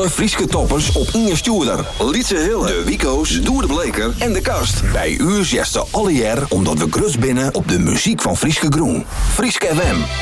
Alle Frieske toppers op Inge Stuurder. Lietse Hille, de Wico's, Doer de Bleker en de Kast. Bij u zesde alle jaar omdat we grus binnen op de muziek van Frieske Groen. Frieske FM.